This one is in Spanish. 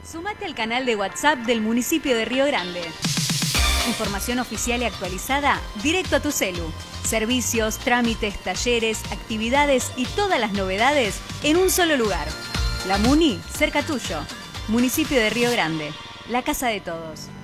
Sumate al canal de WhatsApp del municipio de Río Grande. Información oficial y actualizada directo a tu celu. Servicios, trámites, talleres, actividades y todas las novedades en un solo lugar. La Muni, cerca tuyo. Municipio de Río Grande, la casa de todos.